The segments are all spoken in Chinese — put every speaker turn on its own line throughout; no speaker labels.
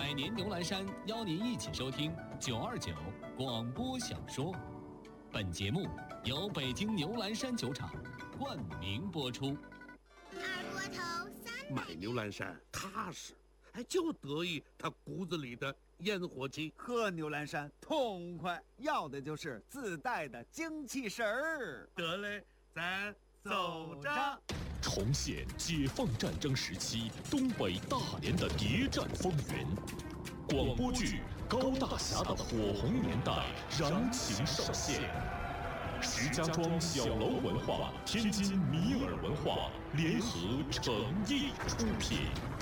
百年牛栏山邀您一起收听929广播小说。本节目由北京牛栏山酒厂冠名播出。
二锅头300
买牛栏山踏实，就得意他骨子里的烟火气。
喝牛栏山痛快，要的就是自带的精气神儿。
得嘞，咱走着。
重现解放战争时期东北大连的谍战风云，广播剧《高大侠的火红年代》燃情上线。石家庄小楼文化、天津米尔文化联合诚意出品。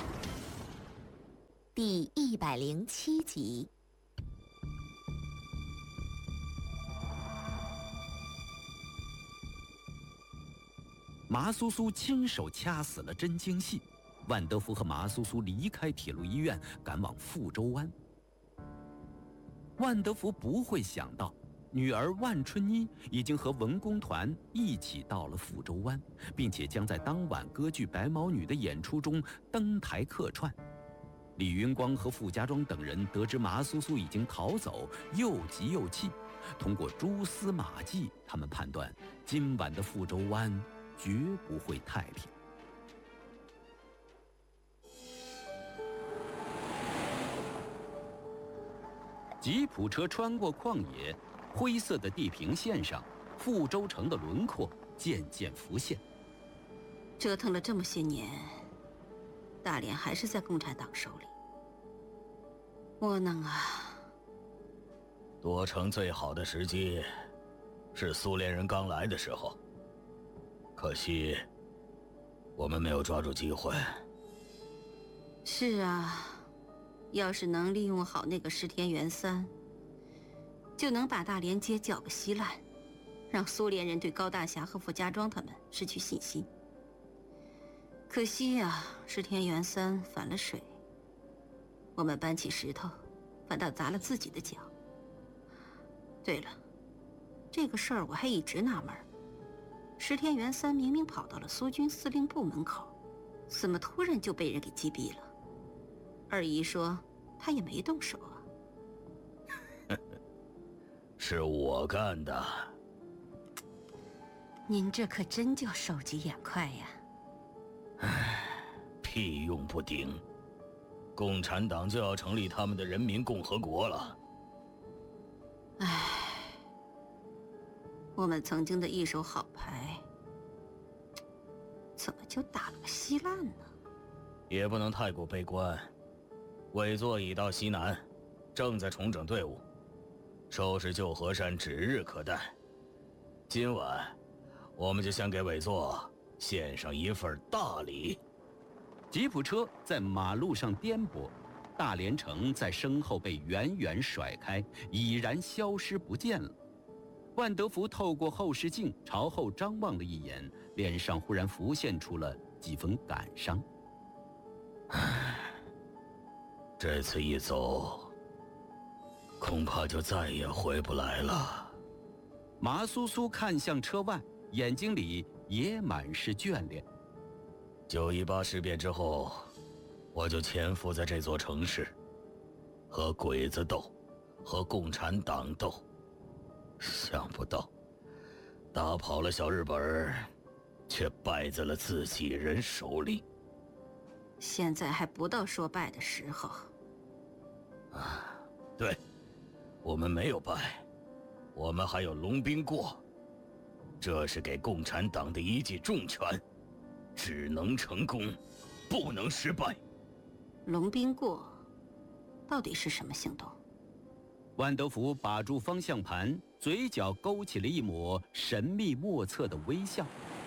第107集。
麻苏苏亲手掐死了真京戏，万德福和麻苏苏离开铁路医院，赶往富州湾。万德福不会想到，女儿万春妮已经和文工团一起到了富州湾，并且将在当晚歌剧《白毛女》的演出中登台客串。李云光和傅家庄等人得知麻苏苏已经逃走，又急又气。通过蛛丝马迹，他们判断今晚的富州湾绝不会太平。吉普车穿过旷野，灰色的地平线上，富州城的轮廓渐渐浮现。
折腾了这么些年，大连还是在共产党手里，窝囊啊！
夺城最好的时机是苏联人刚来的时候，可惜我们没有抓住机会。
是啊，要是能利用好那个石田元三，就能把大连街搅个稀烂，让苏联人对高大侠和傅家庄他们失去信心。可惜呀，石田元三反了水，我们搬起石头反倒砸了自己的脚。对了，这个事儿我还一直纳闷，石田元三明明跑到了苏军司令部门口，怎么突然就被人给击毙了？二姨说他也没动手啊。
是我干的。
您这可真叫手疾眼快呀！
屁用不顶，共产党就要成立他们的人民共和国了。
我们曾经的一手好牌，怎么就打了个稀烂呢？
也不能太过悲观。委座已到西南，正在重整队伍，收拾旧河山指日可待。今晚我们就先给委座献上一份大礼。
吉普车在马路上颠簸，大连城在身后被远远甩开，已然消失不见了。万德福透过后视镜朝后张望了一眼，脸上忽然浮现出了几分感伤。
这次一走，恐怕就再也回不来了。
麻苏苏看向车外，眼睛里也满是眷恋。
9·18事变之后，我就潜伏在这座城市，和鬼子斗，和共产党斗。想不到打跑了小日本，却败在了自己人手里。
现在还不到说败的时候。
对，我们没有败，我们还有龙兵过，这是给共产党的一记重拳，只能成功，不能失败。
龙兵过到底是什么行动？
万德福把住方向盘，嘴角勾起了一抹神秘莫测的微笑。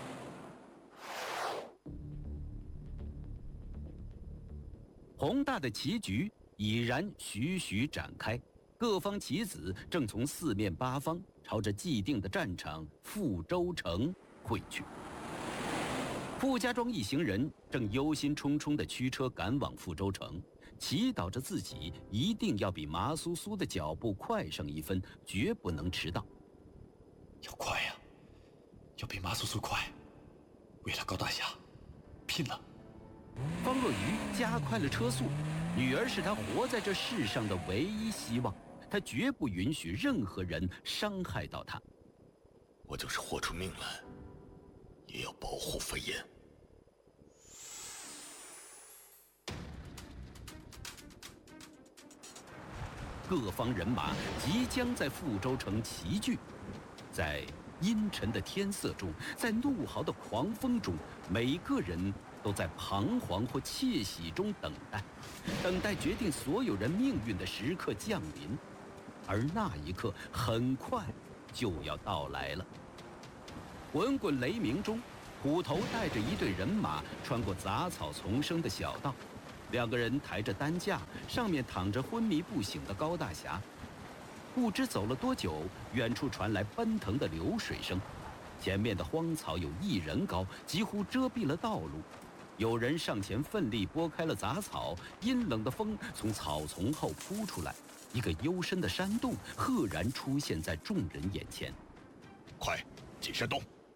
宏大的棋局已然徐徐展开，各方棋子正从四面八方朝着既定的战场富州城汇去。傅家庄一行人正忧心忡忡地驱车赶往富州城，祈祷着自己一定要比麻苏苏的脚步快上一分，绝不能迟到。
要快呀，要比麻苏苏快，为了高大侠，拼了！
方若愚加快了车速， 女儿是他活在这世上的唯一希望，他绝不允许任何人伤害到她。
我就是豁出命来，也要保护飞燕。
各方人马即将在富州城齐聚，在阴沉的天色中，在怒嚎的狂风中，每个人都在彷徨或窃喜中等待决定所有人命运的时刻降临。而那一刻很快就要到来了。滚滚雷鸣中，虎头带着一队人马穿过杂草丛生的小道，两个人抬着担架，上面躺着昏迷不醒的高大侠。不知走了多久，远处传来奔腾的流水声，前面的荒草有1人高，几乎遮蔽了道路。有人上前奋力拨开了杂草，阴冷的风从草丛后扑出来，一个幽深的山洞赫然出现在众人眼前。
快，进山洞！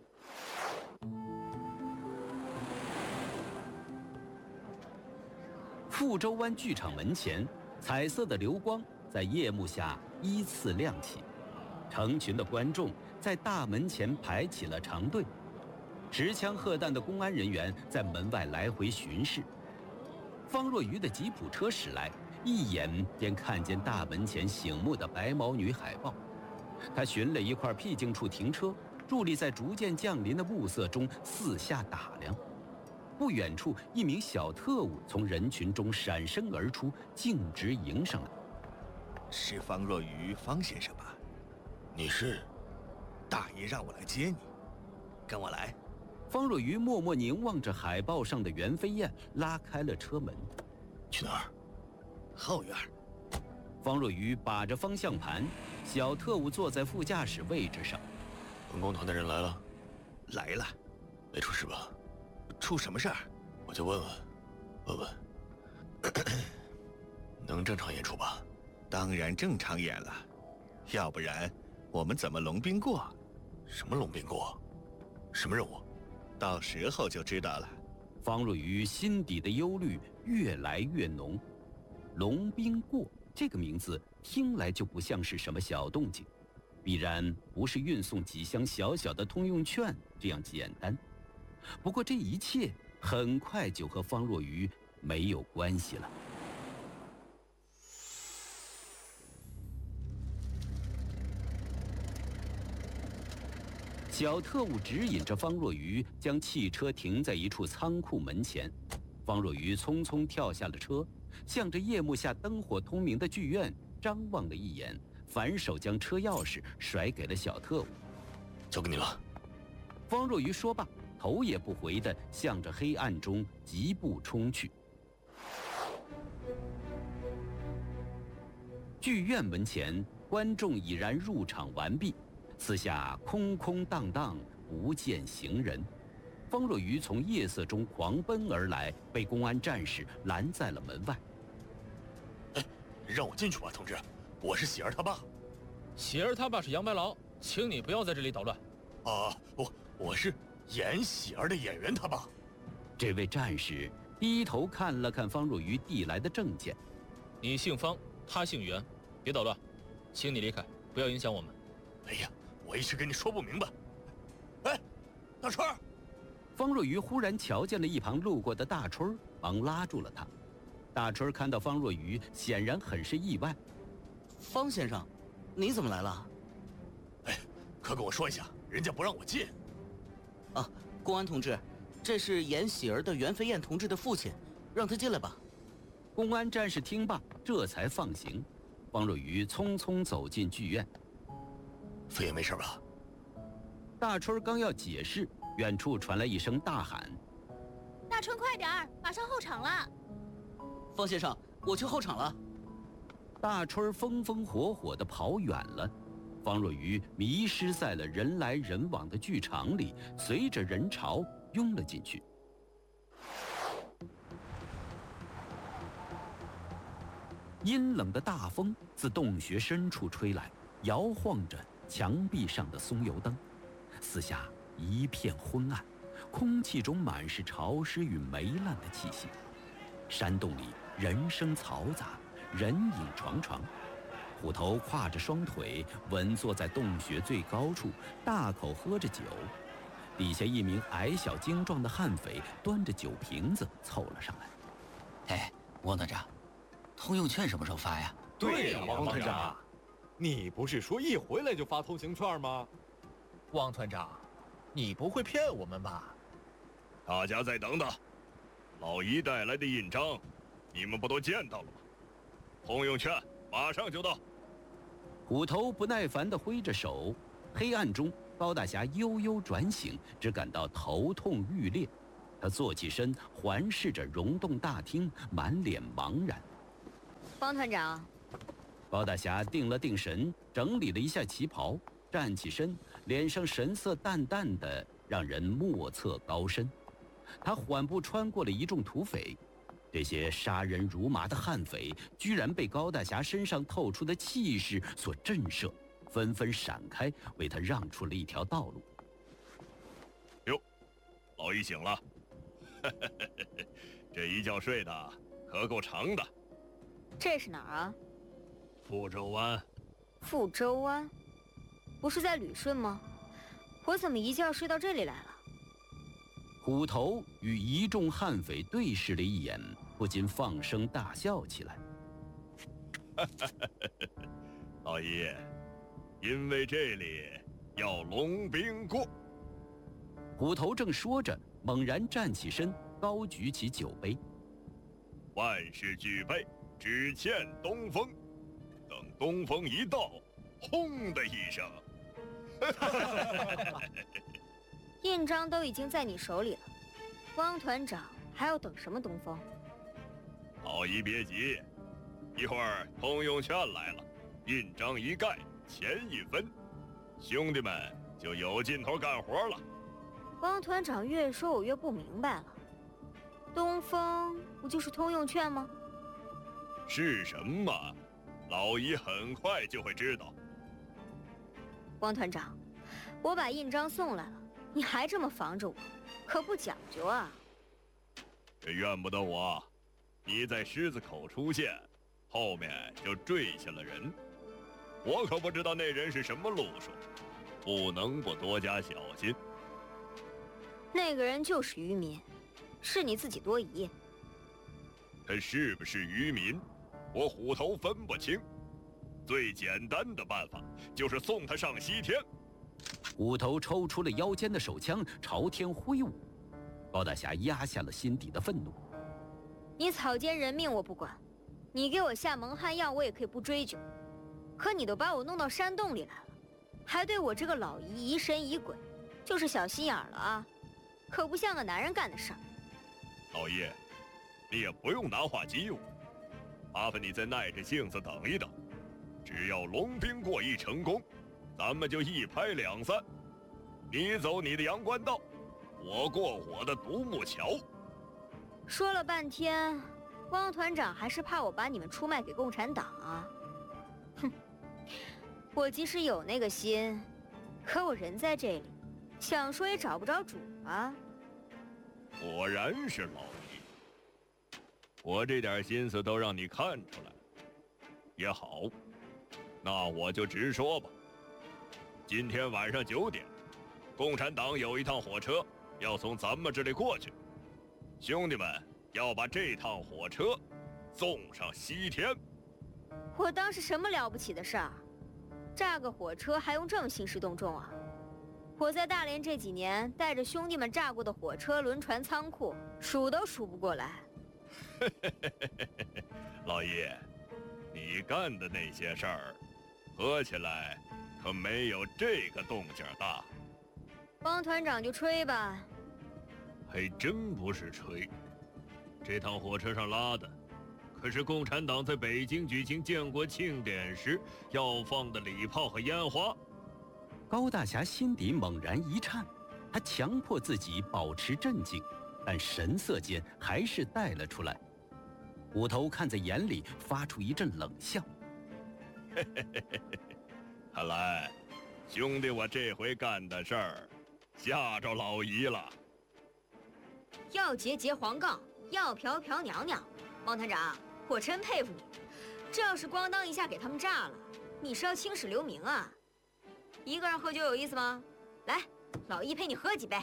富州湾剧场门前，彩色的流光在夜幕下依次亮起，成群的观众在大门前排起了长队，持枪荷弹的公安人员在门外来回巡视。方若愚的吉普车驶来，一眼便看见大门前醒目的白毛女海豹。他寻了一块僻静处停车，伫立在逐渐降临的暮色中四下打量。不远处，一名小特务从人群中闪身而出，径直迎上来。
是方若愚方先生吧？
你是？
大爷让我来接你，跟我来。
方若愚默默凝望着海报上的袁飞燕，拉开了车门。
去哪儿？
后院。
方若愚把着方向盘，小特务坐在副驾驶位置上。
本宫团的人来了。
来了。
没出事吧？
出什么事儿？
我就问问，能正常演出吧？
当然正常演了，要不然我们怎么龙兵过？
什么龙兵过？什么任务？
到时候就知道了。
方若愚心底的忧虑越来越浓。龙兵过这个名字听来就不像是什么小动静，必然不是运送几箱小小的通用券这样简单。不过这一切很快就和方若愚没有关系了。小特务指引着方若愚，将汽车停在一处仓库门前。方若愚匆匆跳下了车，向着夜幕下灯火通明的剧院张望了一眼，反手将车钥匙甩给了小特务。
交给你了。
方若愚说罢，头也不回地向着黑暗中疾步冲去。剧院门前，观众已然入场完毕，四下空空荡荡，不见行人。方若愚从夜色中狂奔而来，被公安战士拦在了门外。
哎，让我进去吧，同志，我是喜儿他爸。
喜儿他爸是杨白劳，请你不要在这里捣乱。
啊，我是演喜儿的演员他爸。
这位战士低头看了看方若愚递来的证件。
你姓方，他姓袁，别捣乱，请你离开，不要影响我们。
哎呀，我一直跟你说不明白。哎，大春儿。
方若愚忽然瞧见了一旁路过的大春儿，忙拉住了他。大春儿看到方若愚，显然很是意外。
方先生，你怎么来了？
哎，快跟我说一下，人家不让我进。
啊，公安同志，这是演喜儿的袁飞燕同志的父亲，让他进来吧。
公安战士听罢，这才放行。方若愚匆匆走进剧院。
飞燕没事吧？
大春刚要解释，远处传来一声大喊：“
大春，快点儿，马上后场了！”
方先生，我去后场了。
大春风风火火地跑远了。方若愚迷失在了人来人往的剧场里，随着人潮拥了进去。阴冷的大风自洞穴深处吹来，摇晃着墙壁上的松油灯，四下一片昏暗，空气中满是潮湿与霉烂的气息。山洞里人声嘈杂，人影幢幢。虎头跨着双腿，稳坐在洞穴最高处，大口喝着酒。底下一名矮小精壮的悍匪端着酒瓶子凑了上来。
哎，汪团长，通用券什么时候发呀？
对呀，汪团长，你不是说一回来就发通行券吗？
汪团长，你不会骗我们吧？
大家再等等，老姨带来的印章，你们不都见到了吗？通用券马上就到。
虎头不耐烦地挥着手，黑暗中，高大侠悠悠转醒，只感到头痛欲裂。他坐起身，环视着溶洞大厅，满脸茫然。
汪团长，
高大侠定了定神，整理了一下旗袍，站起身，脸上神色淡淡的，让人莫测高深。他缓步穿过了一众土匪，这些杀人如麻的悍匪，居然被高大侠身上透出的气势所震慑，纷纷闪开，为他让出了一条道路。
哟，老姨醒了，这一觉睡的可够长的。
这是哪儿啊？
富州湾。
富州湾，不是在旅顺吗？我怎么一觉睡到这里来了？
虎头与一众悍匪对视了一眼，不禁放声大笑起来。
老姨，因为这里要龙兵过。
虎头正说着，猛然站起身，高举起酒杯。
万事俱备，只欠东风。等东风一到，轰的一声。
印章都已经在你手里了，汪团长还要等什么东风？
老姨别急，一会儿通用券来了，印章一盖，钱一分，兄弟们就有劲头干活了。
汪团长越说我越不明白了，东风不就是通用券吗？
是什么？老姨很快就会知道。
汪团长，我把印章送来了，你还这么防着我，可不讲究啊！
这怨不得我，你在狮子口出现，后面就坠下了人。我可不知道那人是什么路数，不能不多加小心。
那个人就是渔民，是你自己多疑。
他是不是渔民，我虎头分不清。最简单的办法就是送他上西天。
虎头抽出了腰间的手枪，朝天挥舞。高大侠压下了心底的愤怒。
你草菅人命我不管，你给我下蒙汗药我也可以不追究，可你都把我弄到山洞里来了，还对我这个老姨疑神疑鬼，就是小心眼了啊，可不像个男人干的事儿。
老爷，你也不用拿话激我，麻烦你再耐着性子等一等，只要龙兵过一成功，咱们就一拍两散。你走你的阳关道，我过我的独木桥。
说了半天，汪团长还是怕我把你们出卖给共产党啊？哼，我即使有那个心，可我人在这里，想说也找不着主啊。
果然是老姨，我这点心思都让你看出来了。也好，那我就直说吧。今天晚上9点，共产党有一趟火车要从咱们这里过去，兄弟们要把这趟火车送上西天。
我当是什么了不起的事儿？炸个火车还用这么兴师动众啊？我在大连这几年带着兄弟们炸过的火车、轮船、仓库，数都数不过来。
老爷，你干的那些事儿，合起来可没有这个动静大。
汪团长就吹吧。
还真不是吹，这趟火车上拉的可是共产党在北京举行建国庆典时要放的礼炮和烟花。
高大侠心底猛然一颤，他强迫自己保持镇静，但神色间还是带了出来。虎头看在眼里，发出一阵冷笑。
看来，兄弟我这回干的事儿，吓着老姨了。
要结结黄杠，要嫖嫖娘娘。汪团长， 我真佩服你，这要是咣当一下给他们炸了，你是要青史留名啊？一个人喝酒有意思吗？来，老易陪你喝几杯。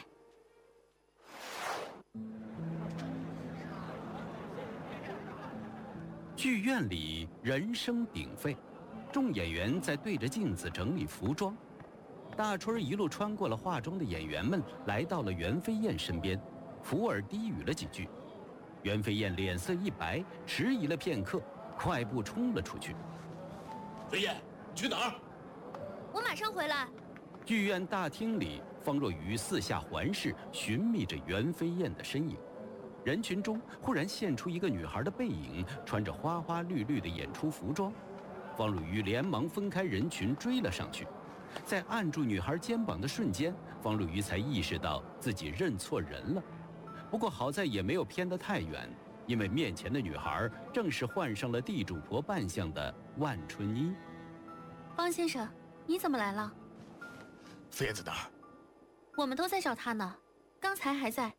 剧院里人声鼎沸，众演员在对着镜子整理服装。大春一路穿过了化妆的演员们，来到了袁飞燕身边，伏耳低语了几句。袁飞燕脸色一白，迟疑了片刻，快步冲了出去。
飞燕，去哪儿？
我马上回来。
剧院大厅里，方若愚四下环视，寻觅着袁飞燕的身影。人群中忽然现出一个女孩的背影，穿着花花绿绿的演出服装。方若愚连忙分开人群追了上去，在按住女孩肩膀的瞬间，方若愚才意识到自己认错人了。不过好在也没有偏得太远，因为面前的女孩正是换上了地主婆扮相的万春一。
方先生，你怎么来了？
飞燕在哪儿？
我们都在找她呢，刚才还在。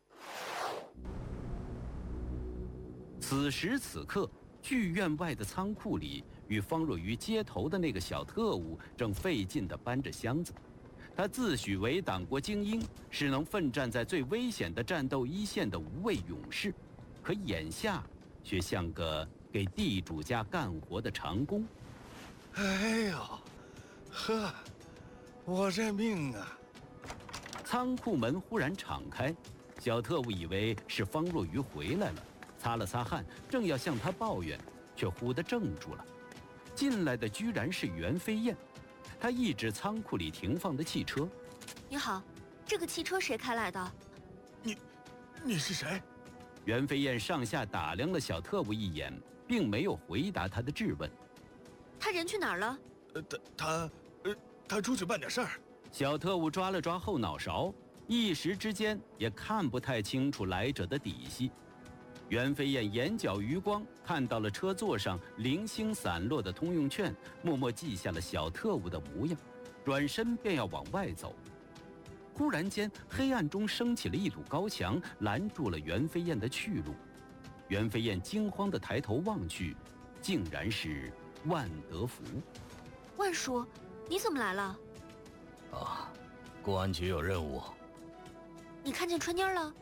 此时此刻，剧院外的仓库里，与方若愚接头的那个小特务正费劲地搬着箱子。他自诩为党国精英，是能奋战在最危险的战斗一线的无畏勇士，可眼下却像个给地主家干活的长工。
哎呦，呵，我这命啊！
仓库门忽然敞开，小特务以为是方若愚回来了，擦了擦汗，正要向他抱怨，却忽地怔住了。进来的居然是袁飞燕。他一指仓库里停放的汽车。
你好，这个汽车谁开来的？
你是谁？
袁飞燕上下打量了小特务一眼，并没有回答他的质问。
他人去哪儿了？
他出去办点事儿。
小特务抓了抓后脑勺，一时之间也看不太清楚来者的底细。袁飞燕眼角余光看到了车座上零星散落的通用券，默默记下了小特务的模样，转身便要往外走。忽然间，黑暗中升起了一堵高墙，拦住了袁飞燕的去路。袁飞燕惊慌地抬头望去，竟然是万德福。
万叔，你怎么来了？
公安局有任务。
你看见春妮了？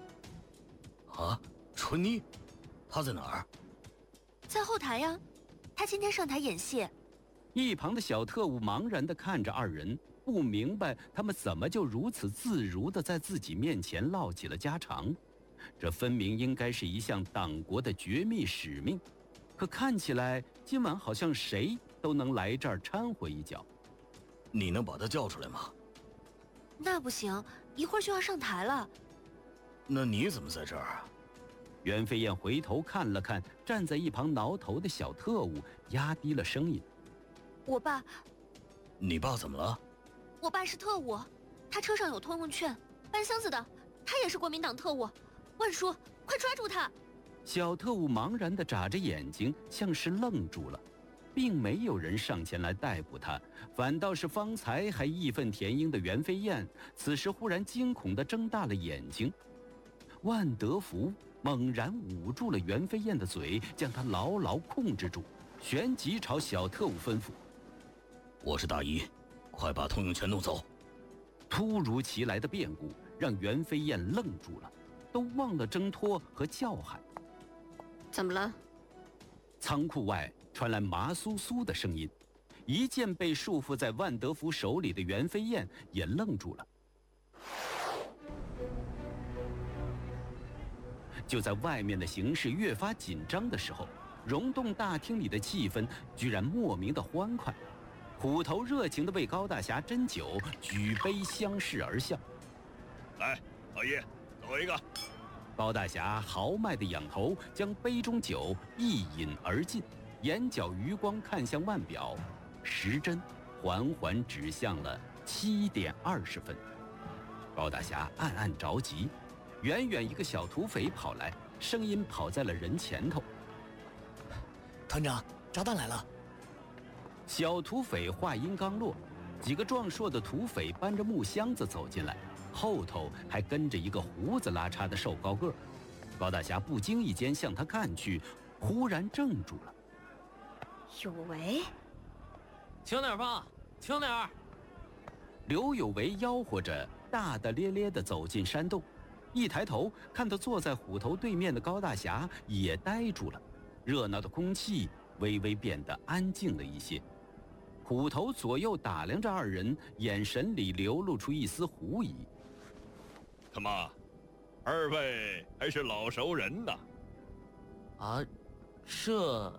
春妮，她在哪儿？
在后台呀，她今天上台演戏。
一旁的小特务茫然地看着二人，不明白他们怎么就如此自如地在自己面前唠起了家常。这分明应该是一项党国的绝密使命，可看起来今晚好像谁都能来这儿掺和一脚。
你能把他叫出来吗？
那不行，一会儿就要上台了。
那你怎么在这儿啊？
袁飞燕回头看了看站在一旁挠头的小特务，压低了声音：“
我爸。”“
你爸怎么了？”“
我爸是特务，他车上有通用券，搬箱子的，他也是国民党特务。万叔，快抓住他！”
小特务茫然地眨着眼睛，像是愣住了，并没有人上前来逮捕他，反倒是方才还义愤填膺的袁飞燕，此时忽然惊恐地睁大了眼睛。万德福猛然捂住了袁飞燕的嘴，将她牢牢控制住，旋即朝小特务吩咐：“
我是大一，快把通用券弄走。”
突如其来的变故让袁飞燕愣住了，都忘了挣脱和叫喊。
怎么了？
仓库外传来麻酥酥的声音，一见被束缚在万德福手里的袁飞燕也愣住了。就在外面的形势越发紧张的时候，溶洞大厅里的气氛居然莫名的欢快。虎头热情地为高大侠斟酒，举杯相视而笑。
来，老爷，走一个。
高大侠豪迈地仰头，将杯中酒一饮而尽，眼角余光看向腕表，时针缓缓指向了7点20分。高大侠暗暗着急，远远一个小土匪跑来，声音跑在了人前头：“
团长，炸弹来了！”
小土匪话音刚落，几个壮硕的土匪搬着木箱子走进来，后头还跟着一个胡子拉碴的瘦高个。高大侠不经意间向他看去， 忽然怔住了。
有为，
轻点放，轻点儿。
刘有为吆喝着，大大咧咧地走进山洞，一抬头看到坐在虎头对面的高大侠也呆住了，热闹的空气微微变得安静了一些。虎头左右打量着二人，眼神里流露出一丝狐疑。
他妈，二位还是老熟人呐？
啊，这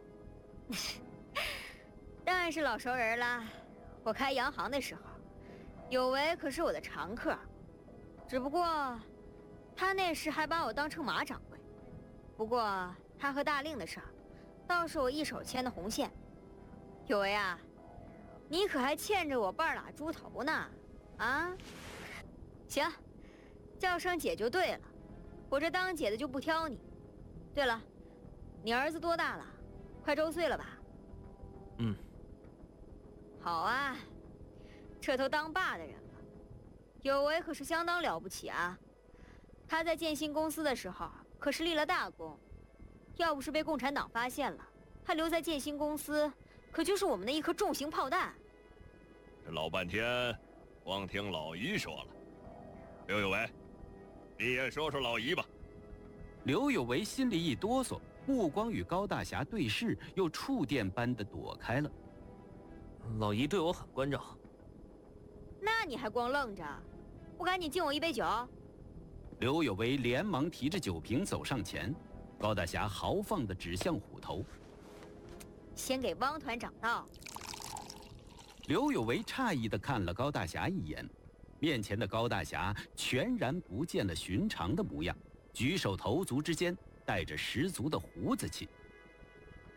当然是老熟人啦。我开洋行的时候，有为可是我的常客，只不过他那时还把我当成马掌柜。不过他和大令的事儿，倒是我一手牵的红线。有为啊，你可还欠着我半拉猪头呢，啊？行，叫声姐就对了，我这当姐的就不挑你。对了，你儿子多大了？快周岁了吧？
嗯。
好啊，这头当爸的人了。有为可是相当了不起啊！他在建新公司的时候可是立了大功，要不是被共产党发现了，他留在建新公司，可就是我们的一颗重型炮弹。
这老半天，光听老姨说了。刘有为，你也说说老姨吧。
刘有为心里一哆嗦，目光与高大侠对视，又触电般的躲开了。
老姨对我很关照。
那你还光愣着，不赶紧敬我一杯酒？
刘有为连忙提着酒瓶走上前，高大侠豪放地指向虎头：“
先给汪团长倒。”
刘有为诧异地看了高大侠一眼，面前的高大侠全然不见了寻常的模样，举手投足之间带着十足的胡子气。